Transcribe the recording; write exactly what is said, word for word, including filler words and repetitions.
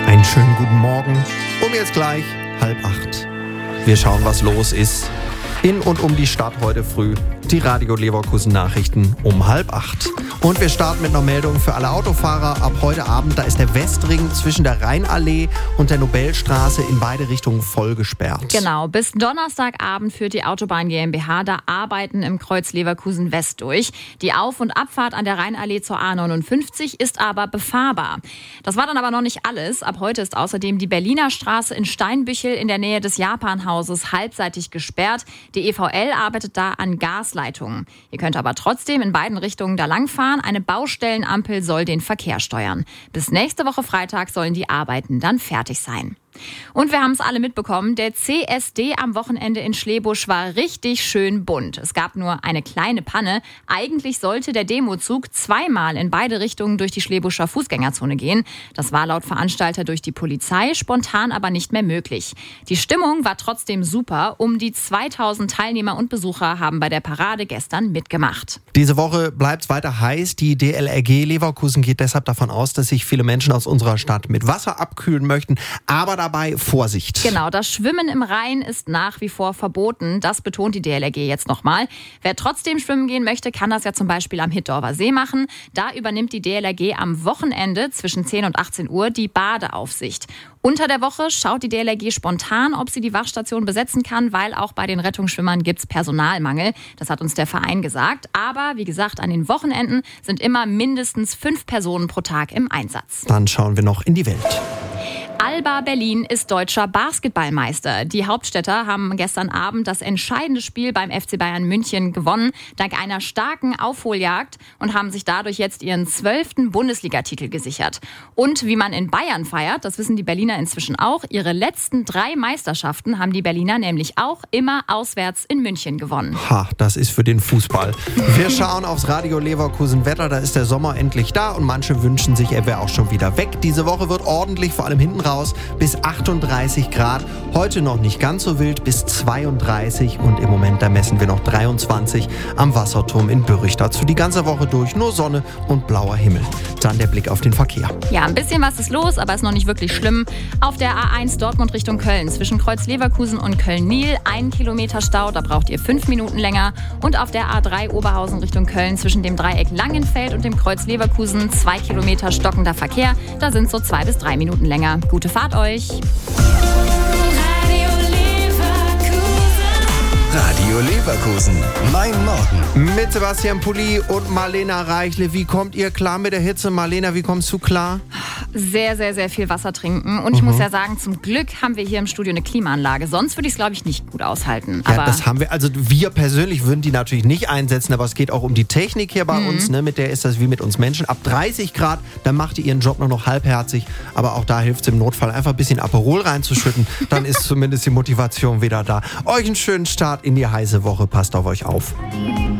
Einen schönen guten Morgen. Um jetzt gleich halb acht. Wir schauen, was los ist in und um die Stadt heute früh. Die Radio Leverkusen Nachrichten um halb acht. Und wir starten mit einer Meldung für alle Autofahrer. Ab heute Abend, da ist der Westring zwischen der Rheinallee und der Nobelstraße in beide Richtungen voll gesperrt. Genau, bis Donnerstagabend führt die Autobahn GmbH da Arbeiten im Kreuz Leverkusen West durch. Die Auf- und Abfahrt an der Rheinallee zur A neunundfünfzig ist aber befahrbar. Das war dann aber noch nicht alles. Ab heute ist außerdem die Berliner Straße in Steinbüchel in der Nähe des Japanhauses halbseitig gesperrt. Die E V L arbeitet da an Gasleitungen. Ihr könnt aber trotzdem in beiden Richtungen da langfahren. Eine Baustellenampel soll den Verkehr steuern. Bis nächste Woche Freitag sollen die Arbeiten dann fertig sein. Und wir haben es alle mitbekommen, der C S D am Wochenende in Schlebusch war richtig schön bunt. Es gab nur eine kleine Panne. Eigentlich sollte der Demozug zweimal in beide Richtungen durch die Schlebuscher Fußgängerzone gehen. Das war laut Veranstalter durch die Polizei, spontan aber nicht mehr möglich. Die Stimmung war trotzdem super. Um die zweitausend Teilnehmer und Besucher haben bei der Parade gestern mitgemacht. Diese Woche bleibt es weiter heiß. Die D L R G Leverkusen geht deshalb davon aus, dass sich viele Menschen aus unserer Stadt mit Wasser abkühlen möchten. Aber dabei Vorsicht. Genau, das Schwimmen im Rhein ist nach wie vor verboten. Das betont die D L R G jetzt nochmal. Wer trotzdem schwimmen gehen möchte, kann das ja zum Beispiel am Hittorfer See machen. Da übernimmt die D L R G am Wochenende zwischen zehn und achtzehn Uhr die Badeaufsicht. Unter der Woche schaut die D L R G spontan, ob sie die Wachstation besetzen kann, weil auch bei den Rettungsschwimmern gibt es Personalmangel. Das hat uns der Verein gesagt. Aber wie gesagt, an den Wochenenden sind immer mindestens fünf Personen pro Tag im Einsatz. Dann schauen wir noch in die Welt. Alba Berlin ist deutscher Basketballmeister. Die Hauptstädter haben gestern Abend das entscheidende Spiel beim F C Bayern München gewonnen, dank einer starken Aufholjagd und haben sich dadurch jetzt ihren zwölften Bundesligatitel gesichert. Und wie man in Bayern feiert, das wissen die Berliner inzwischen auch, ihre letzten drei Meisterschaften haben die Berliner nämlich auch immer auswärts in München gewonnen. Ha, das ist für den Fußball. Wir schauen aufs Radio Leverkusen Wetter, da ist der Sommer endlich da und manche wünschen sich, er wäre auch schon wieder weg. Diese Woche wird ordentlich, vor allem hinten raus, bis achtunddreißig Grad. Heute noch nicht ganz so wild, bis zweiunddreißig und im Moment, da messen wir noch dreiundzwanzig am Wasserturm in Bürich. Dazu die ganze Woche durch nur Sonne und blauer Himmel. Dann der Blick auf den Verkehr. Ja, ein bisschen was ist los, aber ist noch nicht wirklich schlimm. Auf der A eins Dortmund Richtung Köln zwischen Kreuz Leverkusen und Köln-Niel ein Kilometer Stau, da braucht ihr fünf Minuten länger. Und auf der A drei Oberhausen Richtung Köln zwischen dem Dreieck Langenfeld und dem Kreuz Leverkusen zwei Kilometer stockender Verkehr, da sind so zwei bis drei Minuten länger. Gute Fahrt euch! Radio Leverkusen, mein Morgen. Mit Sebastian Pulli und Marlena Reichle. Wie kommt ihr klar mit der Hitze? Marlena, wie kommst du klar? Sehr, sehr, sehr viel Wasser trinken. Und ich Mhm. muss ja sagen, zum Glück haben wir hier im Studio eine Klimaanlage. Sonst würde ich es, glaube ich, nicht gut aushalten. Ja, Aber das haben wir. Also wir persönlich würden die natürlich nicht einsetzen, aber es geht auch um die Technik hier bei Mhm. uns. Ne? Mit der ist das wie mit uns Menschen. Ab dreißig Grad, dann macht ihr ihren Job nur noch halbherzig. Aber auch da hilft es im Notfall einfach ein bisschen Aperol reinzuschütten. Dann ist zumindest die Motivation wieder da. Euch einen schönen Start in die heiße Woche. Passt auf euch auf.